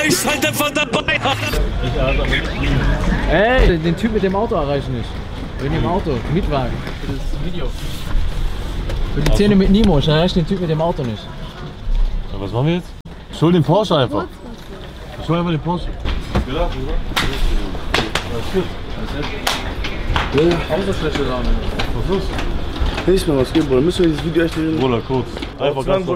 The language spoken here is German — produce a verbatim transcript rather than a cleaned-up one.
ist halt einfach dabei. Ey, den Typ mit dem Auto erreiche ich nicht. Wegen dem Auto, Mietwagen, für das Video. Für die Szene mit Nemo, ich erreiche den Typ mit dem Auto nicht. Ja, was machen wir jetzt? Ich hol den Porsche einfach. Ich hol einfach den Porsche. Ja, ja. Außerfläche da. Was ist? Nicht mehr was geht, Bruder. Müssen wir dieses Video echt reden? Bruder, kurz. Einfach ganz